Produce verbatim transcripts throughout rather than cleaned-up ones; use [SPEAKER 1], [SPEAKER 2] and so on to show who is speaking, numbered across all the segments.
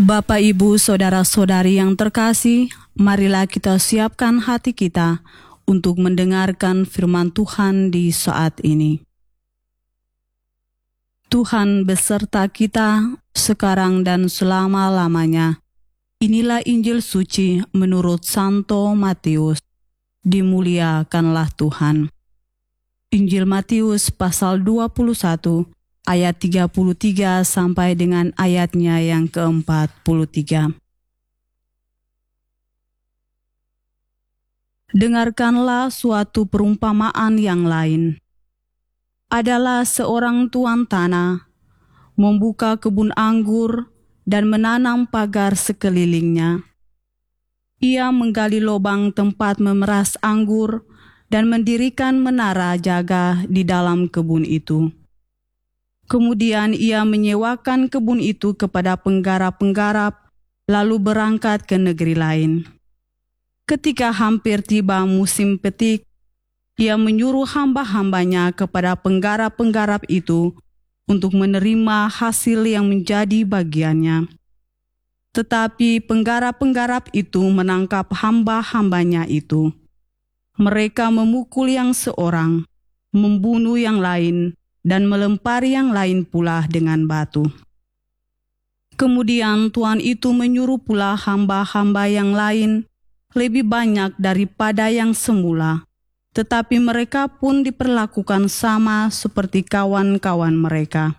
[SPEAKER 1] Bapak, Ibu, Saudara-saudari yang terkasih, marilah kita siapkan hati kita untuk mendengarkan firman Tuhan di saat ini. Tuhan beserta kita sekarang dan selama-lamanya. Inilah Injil suci menurut Santo Matius. Dimuliakanlah Tuhan. Injil Matius pasal dua puluh satu ayat tiga puluh tiga sampai dengan ayatnya yang keempat puluh tiga. Dengarkanlah suatu perumpamaan yang lain. Adalah seorang tuan tanah, membuka kebun anggur dan menanam pagar sekelilingnya. Ia menggali lubang tempat memeras anggur dan mendirikan menara jaga di dalam kebun itu. Kemudian ia menyewakan kebun itu kepada penggarap-penggarap, lalu berangkat ke negeri lain. Ketika hampir tiba musim petik, ia menyuruh hamba-hambanya kepada penggarap-penggarap itu untuk menerima hasil yang menjadi bagiannya. Tetapi penggarap-penggarap itu menangkap hamba-hambanya itu. Mereka memukul yang seorang, membunuh yang lain, dan melempari yang lain pula dengan batu. Kemudian tuan itu menyuruh pula hamba-hamba yang lain lebih banyak daripada yang semula, tetapi mereka pun diperlakukan sama seperti kawan-kawan mereka.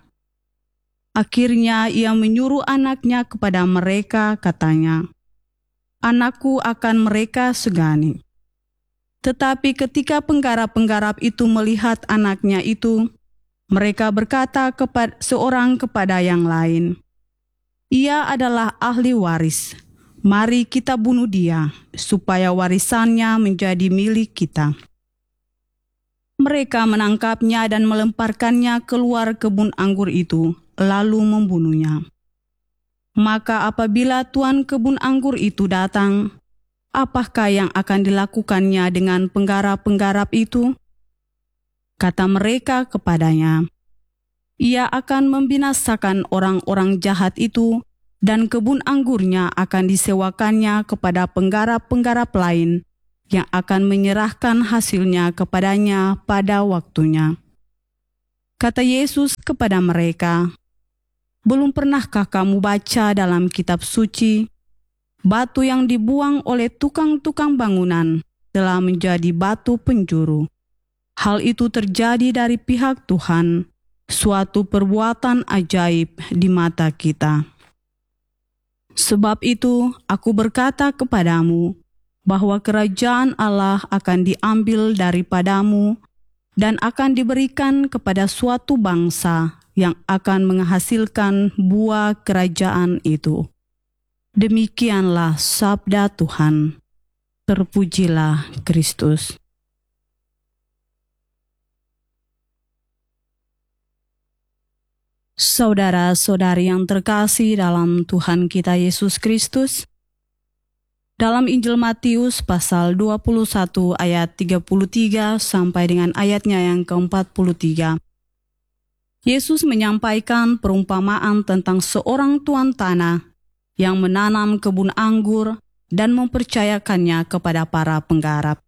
[SPEAKER 1] Akhirnya ia menyuruh anaknya kepada mereka, katanya, "Anakku akan mereka segani." Tetapi ketika penggarap-penggarap itu melihat anaknya itu, mereka berkata kepada seorang kepada yang lain, "Ia adalah ahli waris. Mari kita bunuh dia, supaya warisannya menjadi milik kita." Mereka menangkapnya dan melemparkannya keluar kebun anggur itu, lalu membunuhnya. Maka apabila tuan kebun anggur itu datang, apakah yang akan dilakukannya dengan penggarap-penggarap itu? Kata mereka kepadanya, "Ia akan membinasakan orang-orang jahat itu, dan kebun anggurnya akan disewakannya kepada penggarap-penggarap lain yang akan menyerahkan hasilnya kepadanya pada waktunya." Kata Yesus kepada mereka, "Belum pernahkah kamu baca dalam kitab suci, batu yang dibuang oleh tukang-tukang bangunan telah menjadi batu penjuru? Hal itu terjadi dari pihak Tuhan, suatu perbuatan ajaib di mata kita. Sebab itu aku berkata kepadamu, bahwa kerajaan Allah akan diambil daripadamu dan akan diberikan kepada suatu bangsa yang akan menghasilkan buah kerajaan itu." Demikianlah sabda Tuhan. Terpujilah Kristus. Saudara-saudari yang terkasih dalam Tuhan kita Yesus Kristus, dalam Injil Matius pasal dua puluh satu ayat tiga puluh tiga sampai dengan ayatnya yang keempat puluh tiga, Yesus menyampaikan perumpamaan tentang seorang tuan tanah yang menanam kebun anggur dan mempercayakannya kepada para penggarap.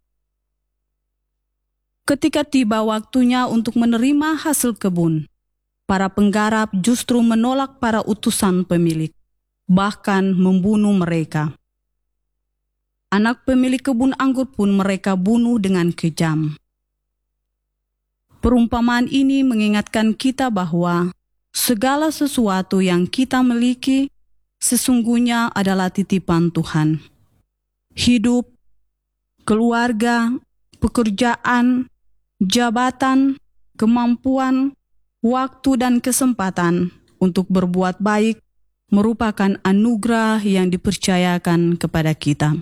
[SPEAKER 1] Ketika tiba waktunya untuk menerima hasil kebun, para penggarap justru menolak para utusan pemilik, bahkan membunuh mereka. Anak pemilik kebun anggur pun mereka bunuh dengan kejam. Perumpamaan ini mengingatkan kita bahwa segala sesuatu yang kita miliki sesungguhnya adalah titipan Tuhan. Hidup, keluarga, pekerjaan, jabatan, kemampuan, waktu dan kesempatan untuk berbuat baik merupakan anugerah yang dipercayakan kepada kita.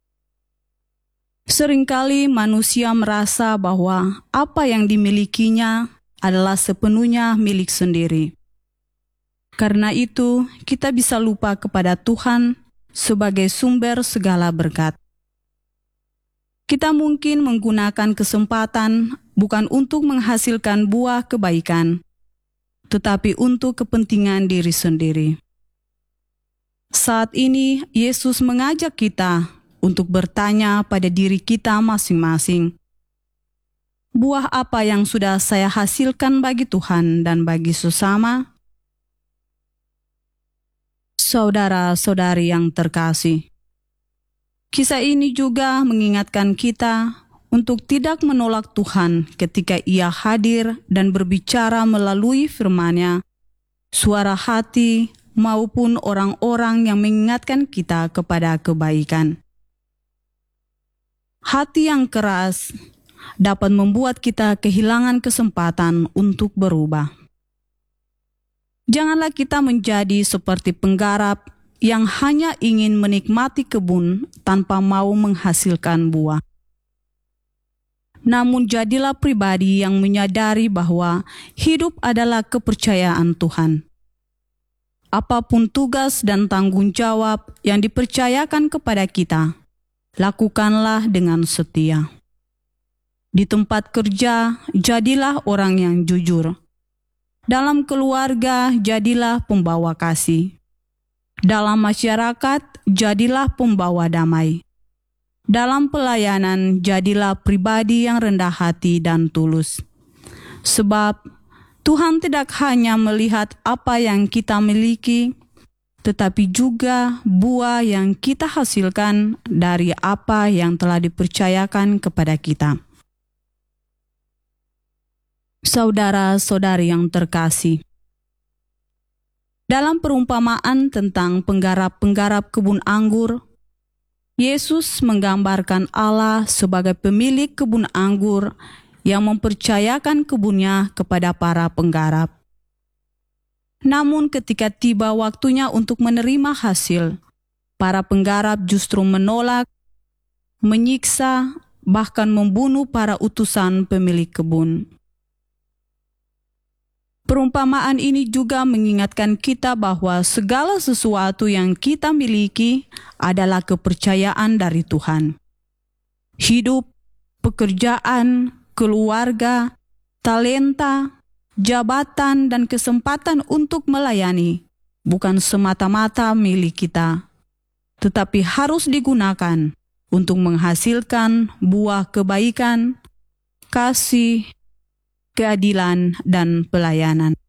[SPEAKER 1] Seringkali manusia merasa bahwa apa yang dimilikinya adalah sepenuhnya milik sendiri. Karena itu, kita bisa lupa kepada Tuhan sebagai sumber segala berkat. Kita mungkin menggunakan kesempatan bukan untuk menghasilkan buah kebaikan, tetapi untuk kepentingan diri sendiri. Saat ini Yesus mengajak kita untuk bertanya pada diri kita masing-masing, buah apa yang sudah saya hasilkan bagi Tuhan dan bagi sesama? Saudara-saudari yang terkasih, kisah ini juga mengingatkan kita untuk tidak menolak Tuhan ketika Ia hadir dan berbicara melalui firman-Nya, suara hati maupun orang-orang yang mengingatkan kita kepada kebaikan. Hati yang keras dapat membuat kita kehilangan kesempatan untuk berubah. Janganlah kita menjadi seperti penggarap yang hanya ingin menikmati kebun tanpa mau menghasilkan buah. Namun jadilah pribadi yang menyadari bahwa hidup adalah kepercayaan Tuhan. Apapun tugas dan tanggung jawab yang dipercayakan kepada kita, lakukanlah dengan setia. Di tempat kerja, jadilah orang yang jujur. Dalam keluarga, jadilah pembawa kasih. Dalam masyarakat, jadilah pembawa damai. Dalam pelayanan, jadilah pribadi yang rendah hati dan tulus. Sebab Tuhan tidak hanya melihat apa yang kita miliki, tetapi juga buah yang kita hasilkan dari apa yang telah dipercayakan kepada kita. Saudara-saudari yang terkasih, dalam perumpamaan tentang penggarap-penggarap kebun anggur, Yesus menggambarkan Allah sebagai pemilik kebun anggur yang mempercayakan kebunnya kepada para penggarap. Namun ketika tiba waktunya untuk menerima hasil, para penggarap justru menolak, menyiksa, bahkan membunuh para utusan pemilik kebun. Perumpamaan ini juga mengingatkan kita bahwa segala sesuatu yang kita miliki adalah kepercayaan dari Tuhan. Hidup, pekerjaan, keluarga, talenta, jabatan, dan kesempatan untuk melayani bukan semata-mata milik kita, tetapi harus digunakan untuk menghasilkan buah kebaikan, kasih, keadilan, dan pelayanan.